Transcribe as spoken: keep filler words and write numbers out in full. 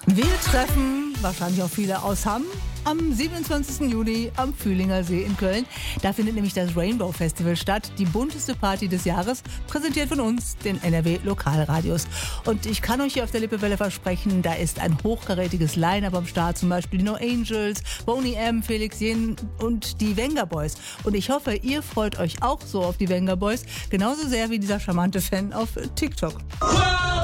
Wir treffen wahrscheinlich auch viele aus Hamm am siebenundzwanzigsten Juli am Fühlinger See in Köln. Da findet nämlich das Rainbow Festival statt, die bunteste Party des Jahres, präsentiert von uns, den N R W Lokalradios. Und ich kann euch hier auf der Lippewelle versprechen, da ist ein hochkarätiges Line-Up am Start, zum Beispiel die No Angels, Boney M., Felix Jen und die Venga Boys. Und ich hoffe, ihr freut euch auch so auf die Venga Boys, genauso sehr wie dieser charmante Fan auf TikTok.